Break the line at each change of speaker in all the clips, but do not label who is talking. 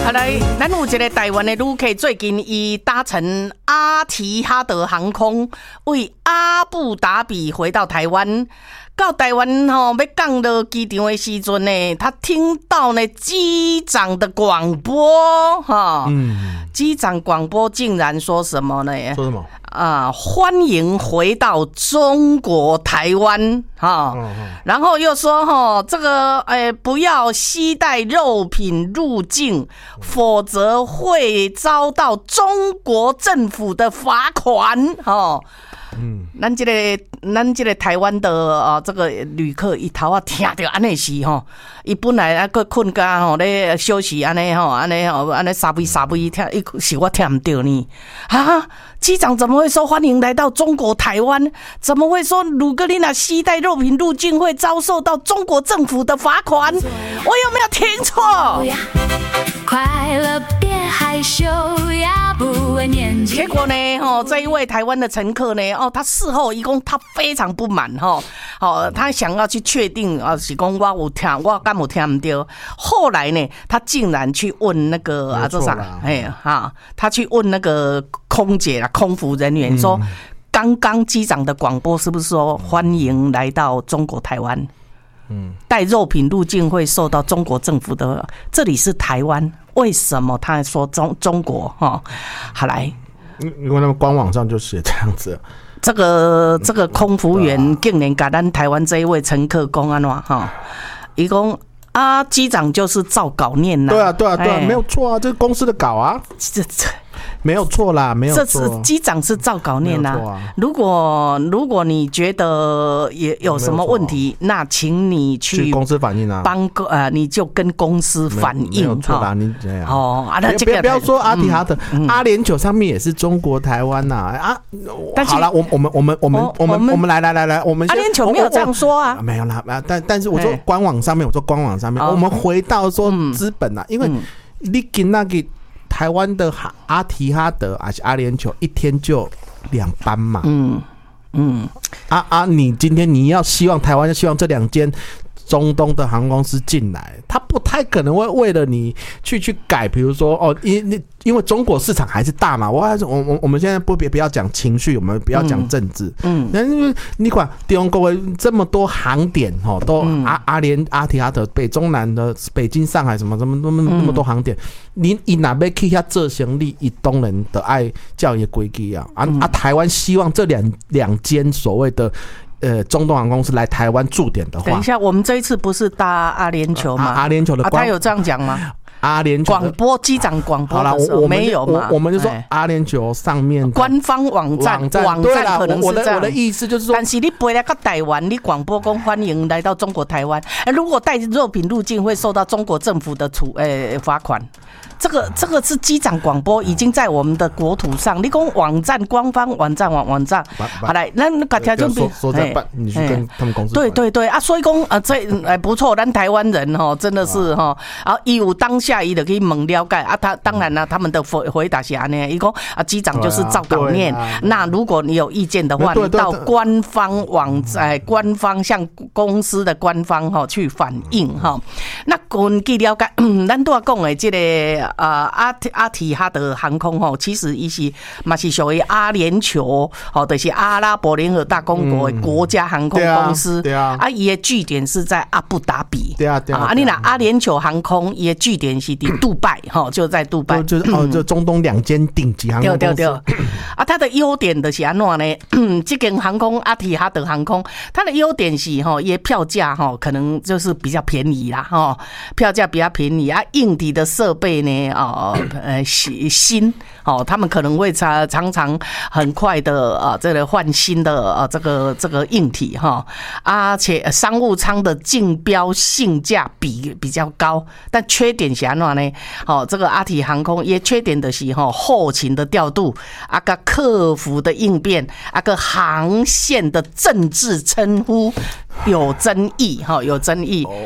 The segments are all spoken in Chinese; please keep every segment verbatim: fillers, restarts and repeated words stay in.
好来，咱有一个台湾的旅客，最近伊搭乘阿提哈德航空为阿布达比回到台湾。到台湾吼，要降落机场的时阵呢，他听到呢机长的广播哈，嗯，机长广播竟然说什么呢？
说什么？
啊，欢迎回到中国台湾哈，哦哦、然后又说哈，这个诶不要携带肉品入境，否则会遭到中国政府的罚款哈。嗯，咱这个咱这个台湾的啊，这个旅客一头啊听到安尼是吼，伊本来啊个困觉吼咧休息安尼吼，安尼吼安尼沙微沙微听，伊是我听唔到呢啊！机长怎么会说欢迎来到中国台湾？怎么会说如果你若携带肉品入境会遭受到中国政府的罚款？我有没有听错？快乐别害羞呀，不问年纪。结果呢，吼，这一位台湾的乘客呢，哦，他事后一共他非常不满哈，哦，他想要去确定啊，是讲我有听，我敢有听唔到。后来呢，他竟然去问那个啊，这啥？哎哈，他去问那个空姐啦、空服人员说，刚刚机长的广播是不是说欢迎来到中国台湾？嗯，带肉品入境会受到中国政府的，这里是台湾，为什么他说中中国哈？好来，
因为他们官网上就写这样子。
这个这个空服员竟然跟咱台湾这一位乘客讲安怎哈？伊讲啊，机长就是照稿念啦。
对啊，对啊，对啊，没有错啊，这是公司的稿啊。
这这。
没有错啦，没有错。
这是机长是照稿念啦、啊啊。如果如果你觉得也有什么问题，那请你去
去公司反映啊，
帮呃你就跟公司反映。
没有错啦，你这样
哦啊，那
这个不要说阿提哈德，嗯、阿联酋上面也是中国台湾呐啊。好了，我我们我们我们我们我们来来来来，我们
阿联酋没有这样说啊，
没有啦，但但是我说官网上面，我说官网上面，我们回到说资本啊，因为你跟那个。台湾的阿提哈德还是阿联酋一天就两班嘛？嗯嗯，啊啊，你今天你要希望台湾希望这两间中东的航空公司进来，他不太可能会为了你去去改，比如说哦，因因为中国市场还是大嘛，我还是我我我们现在不不要讲情绪，我们不要讲政治，嗯，那因为你管中国这么多航点哦，都阿阿联阿提哈德、北中南的北京、上海什么什么那么那么多航点，你你哪边去下做生意，一东人的爱教育规矩啊，啊啊，台湾希望这两两间所谓的。呃，中东航空公司来台湾驻点的话，
等一下，我们这一次不是搭阿联酋吗？
阿联酋的、
啊，他有这样讲吗？
阿联酋
广播机长广播的时候没有嘛？
我们就说阿联酋上面
官方网站网站网站可能是这样。
我的意思就是说，
但是你飞来到台湾，你广播公欢迎来到中国台湾，如果带肉品入境会受到中国政府的处呃罚款。这个这个是机长广播，已经在我们的国土上。你讲网站官方网站网网站，好来，那那个条件比
说在办，你去跟他们公司。
对对对啊，所以讲啊，这哎不错，咱台湾人哈真的是哈，啊，伊有当下伊就可以猛了解啊。他当然了，他们的回回答是安尼，伊讲啊，机长就是照稿念。那如果你有意见的话，你到官方网站、官方向公司的官方哈去反映哈。那根据了解，咱都要讲的这个。呃，阿阿提哈德航空吼，其实伊是嘛是属于阿联酋，吼，就是阿拉伯联合大公国的国家航空公司。对啊，啊，伊的据点是在阿布达比。对啊，对啊。啊，你那阿联酋航空，伊的据点是伫杜拜，吼，就在杜拜。
就是哦，就中东两间顶级航空公司。对对对。
啊，它的优点就是安怎呢？这间航空阿提哈德航空，它的优点是吼，伊的票价吼，可能就是比较便宜啦，吼，票价比较便宜啊，硬体的设备呢。哦，呃，新哦，他们可能会常常常很快的啊，这个换新的啊，这个这个硬体哈，而且商务舱的竞标性价比比较高，但缺点是安怎呢？哦，这个阿提航空也缺点的是哈，后勤的调度，啊个客服的应变，啊个航线的政治称呼有争议哈，有争议。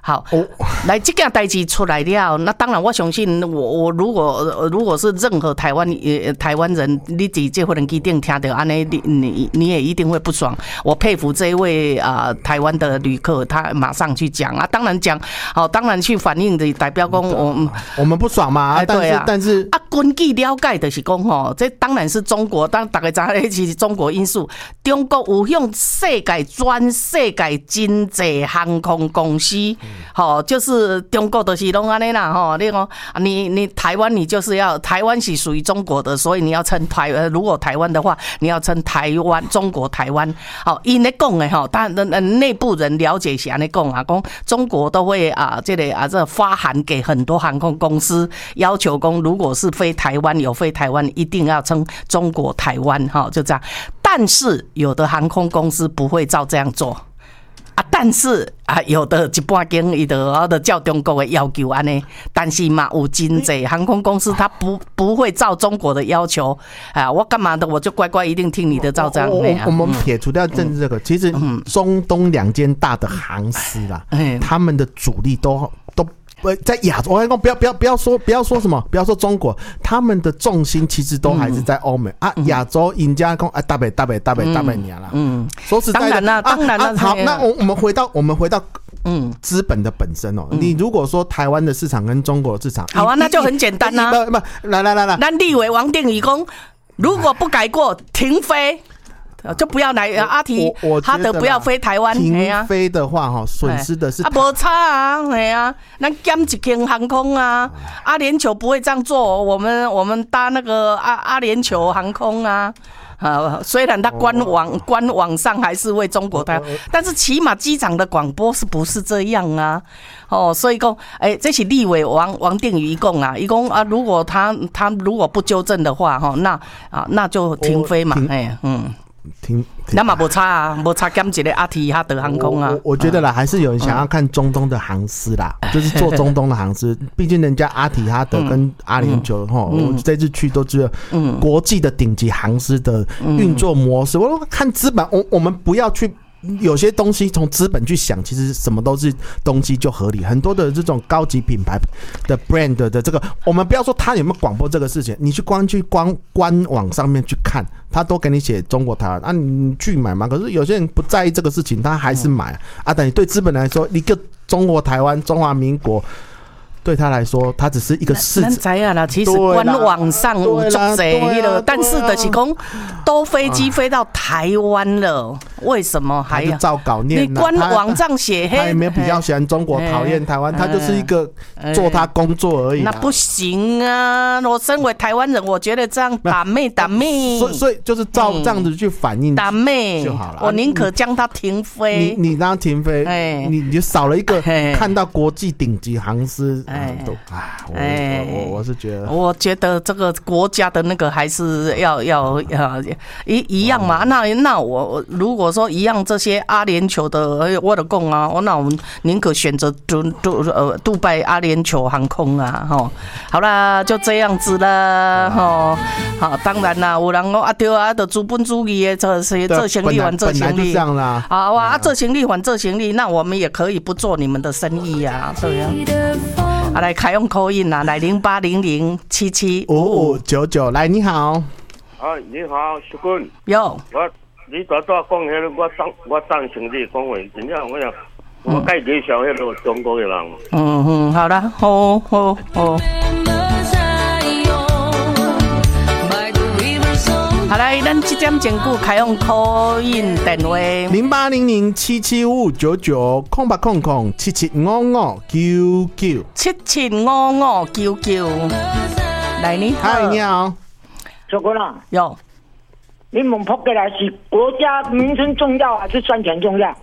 好，来这件代志出来了，那当然我相信我我如果如果是任何台湾呃台湾人，你在这飞机顶听到安尼，你你你也一定会不爽。我佩服这一位啊、呃、台湾的旅客，他马上去讲啊，当然讲，好、哦，当然去反映的代表讲我
我们不爽嘛，哎、但是、啊、但是
啊，根据了解就是讲吼，这当然是中国，当大家知道是中国因素，中国有向世界全世界真济航空公司。好，就是中国就是拢安尼啦，吼，你讲你你台湾你就是要台湾是属于中国的，所以你要称台呃，如果台湾的话，你要称台湾中国台湾。好，因咧讲的吼，当然内部人了解是安尼讲啊，讲中国都会啊，这个啊这发函给很多航空公司，要求讲如果是飞台湾有飞台湾，一定要称中国台湾，哈，就这样。但是有的航空公司不会照这样做。啊，但是啊，有的一半间伊就啊，就照中国的要求安尼，但是嘛，有真济航空公司它不不会照中国的要求啊，我干嘛的我就乖乖一定听你的照章。
我, 我, 我们撇除掉政治这个，嗯、其实中东两间大的航司啦，嗯、他们的主力都都。在亚洲，我跟你讲，不要不要不要说不要说什么，不要说中国，他们的重心其实都还是在欧美、嗯、啊。亚洲人家讲啊，大北大北大北大北年啦。嗯，说实在的，当然啦，当然啦、啊啊。好，那我我们回到我们回到嗯资本的本身哦、喔嗯。你如果说台湾的市场跟中国的市场，
好啊，那就很简单啦、啊。
不不，来来来来，
咱立委王定宇讲，如果不改过，停飞。就不要来阿提哈德不要飞台湾，
停飞的话哈，损失的是
啊，无差啊，哎呀，那减一间航空啊，阿联酋不会这样做，我们我们搭那个阿阿联酋航空啊。啊，虽然它官网、哦、官网上还是为中国台、哦，但是起码机场的广播是不是这样啊？哦，所以讲，哎、欸，这是立委王王定宇讲啊，一讲啊，如果他他如果不纠正的话，哈，那啊那就停飞嘛，哎，嗯。
停，
那嘛无差啊，无差减一个阿提哈德航空啊。
我, 我觉得啦，还是有人想要看中东的航司啦，嗯、就是做中东的航司。毕竟人家阿提哈德跟阿联酋哈，我这次去都知道，国际的顶级航司的运作模式。我看资本，我我们不要去。有些东西从资本去想，其实什么都是东西就合理。很多的这种高级品牌的 brand 的这个，我们不要说他有没有广播这个事情，你去光去光官网上面去看，他都给你写中国台湾啊，你去买嘛。可是有些人不在意这个事情，他还是买啊。但你对资本来说，一个中国台湾、中华民国。对他来说，他只是一个市场。咱知啊啦，其实官网上有足侪迄个，但是就是讲，都飞机飞到台湾了，为什么还要照稿念？
你官网上写，
他也没有比较喜欢中国，讨厌台湾，他就是一个做他工作而已。
那不行啊！我身为台湾人，我觉得这样打妹打妹，
所以所以就是照这样子去反映
打妹
就好了。
我宁可将它停飞。
你你让它停飞，你你就少了一个看到国际顶级航司。哎，都啊，我我我我是觉得，
我觉得这个国家的那个还是要要要一一样嘛。那那我如果说一样，这些阿联酋的，我的讲啊，我那我们宁可选择杜杜呃杜拜阿联酋航空啊，哈。好啦，就这样子啦，哈。好，当然啦，有人讲啊对啊，就资本主义的这些这行李还这行李，
这样啦。
好啊，这行李还这行李，那我们也可以不做你们的生意呀，对呀。啊，来开用口音啦，来零八零零七七五五
九九，来你好。
啊，你好，淑君。
有。
我你早早讲迄个，我赞我赞成你讲话，真正我讲，我介介绍迄个中国的人。
嗯嗯，好啦，好好好。好来，咱这点钟久开用口音电话
零八零零七七五九九空八空空七七五五九九
七七五五九九。来，你好，
嗨，你好，
小哥啦，
有。
你们跑过来是国家名称重要还是赚钱重要？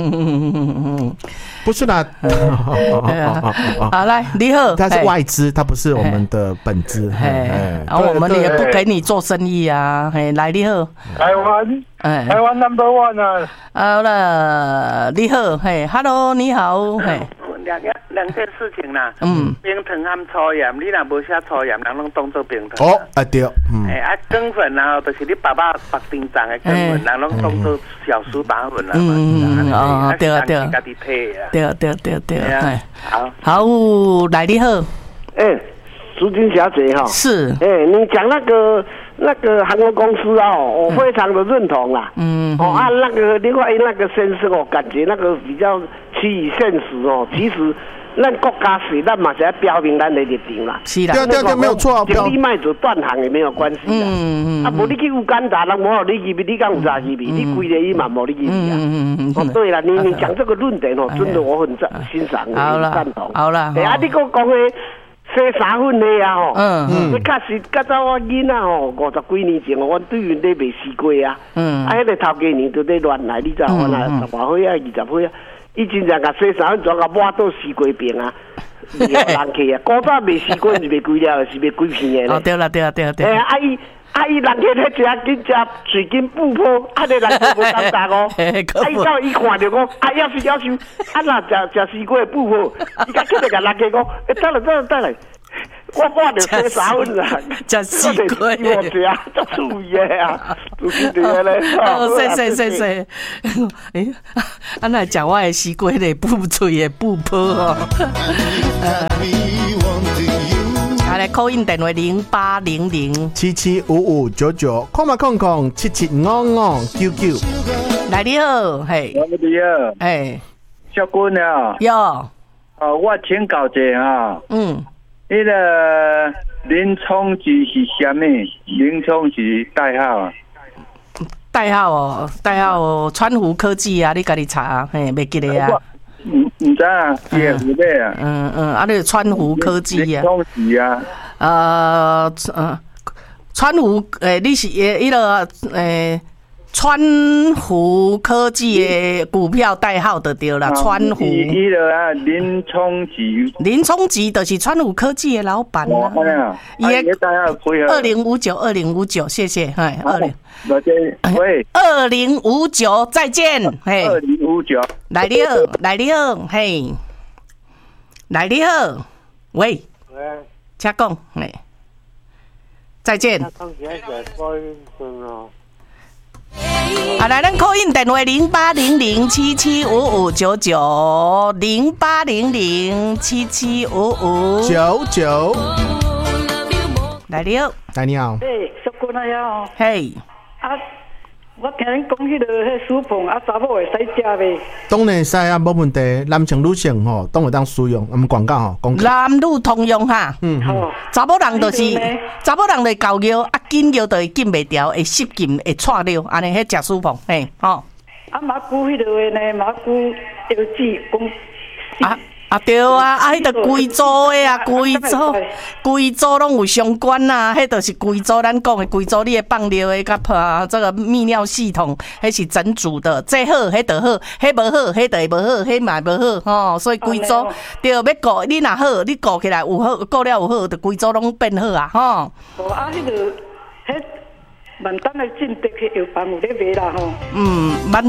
不是啦。
好，来，你好，
它是外资，它不是我们的本资。
然后我们也不给你做生意啊。来，你好，
台湾，台湾 number one 啊。
好了，你好，嘿 ，Hello， 你好，嘿。
两个两件事情啦。
嗯，
冰糖和粗盐，你若无写粗盐，人拢当做冰糖。
哦，啊对，嗯，
哎啊，羹粉啊，就是你爸爸白丁长的羹粉，人拢当做小苏打粉啦。
嗯嗯哦，对啊对啊，
家己配啊。
对对对对，哎，
好，
好，来你好，
哎，苏金小姐哈，
是，
哎，你讲那个那个航空公司啊，我非常的认同啦。
嗯，
哦啊，那个另外那个先生哦，感觉那个比较趋于现实哦。其实，咱国家是咱嘛是要标明咱的立场啦。
是啦，
对对对，没有错，
经理卖走断行也没有关系啦。
嗯嗯
啊，无你去有干查，人无好你入去，你敢有查入去？你规个伊嘛无你入去啊。
嗯嗯
哦，对了，你你讲这个论点哦，真的我很赞欣赏，
好了，
很赞同。
好了，
哎啊，你讲讲的。洗衫粉的啊吼，
嗯
嗯，你确实，较早我囡仔吼，五十几年前哦，阮对面咧卖西瓜啊，嗯，啊，迄个头家娘就咧乱来，你知道我那十外岁啊，二十岁啊，伊真正甲洗衫粉装甲抹到西瓜饼啊，人客啊，古早卖西瓜是卖几了，是卖几片的。
哦，对啦对啦对啦对。
哎，啊伊啊伊人客咧食紧食水紧不破，啊个人客无感觉哦，啊伊到伊看着讲，啊要是要求，啊若食食西瓜不破，伊甲起来甲人客讲，哎，等来等来等来。我我就洗衫粉啦，
食西瓜，
我食足注意的啊，就是这个咧。
哦，谢谢谢谢。诶，啊那食我的西瓜咧，不脆的不破哦。啊来 call in 电话零八零零
七七五五九九，空嘛空空七七五五九九。
来你好，嘿，
我你好，
哎，
小君啊，
有，
哦，我请教一下哈，
嗯。
你的林冲吉是什么？林冲吉代号啊？
代号哦，代号川湖科技啊，你家己查啊，嘿，袂记得啊。
唔唔知啊，也唔知啊。
嗯嗯，啊，你川湖科技啊。
林冲吉啊。
呃呃，川湖诶，你是诶，迄个诶。川湖科技的股票代号就对啦，川湖。
伊个啊，林冲吉。
林冲吉就是川湖科技的老板啊。
伊个代号配合。
二零五九二零五九，谢谢，嘿，二零。
喂。
二零五九，再见，嘿。
二零五九。
来你好，来你好，嘿。来你好，喂。喂。请讲，嘿。再见。啊，来，咱 call in 电话零八零零七七五五九九零八零零七七五五
九九。
来你好，
来你好。
嘿，小姑娘呀，
嘿，
啊，我听你讲迄个迄薯碰啊，查某会使食袂？
当然使啊，无问题。男性女性吼，当会当使用。我们广告吼，广告。
男女通用哈。
嗯嗯。
查某人就是查某人就是搞药，啊，紧药就会禁袂掉，会失禁，会错尿，安尼迄食薯碰，嘿，吼。
啊，马古迄个话呢，马古药剂讲。
啊。啊对啊，啊，迄个规组的啊，规组，规组拢有相关呐，迄就是规组，咱讲的规组，你的放尿的甲啊，这个泌尿系统，迄是整组的，这好，迄就好，迄无好，迄就会无好，迄嘛无好，吼，所以规组对要顾，你若好，你顾起来有好，顾了有好，就规组拢变好啊，吼。
哦，啊，迄个，迄万丹的进得去药房有咧卖啦，吼。
嗯，万